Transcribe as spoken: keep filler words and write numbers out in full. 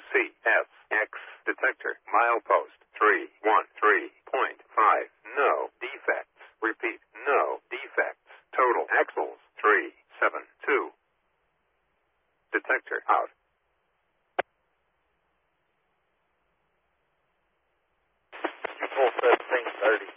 C S X detector milepost three one three point five. No defects. Repeat, no defects. Total axles three seven two. Detector out. Full set thing thirty.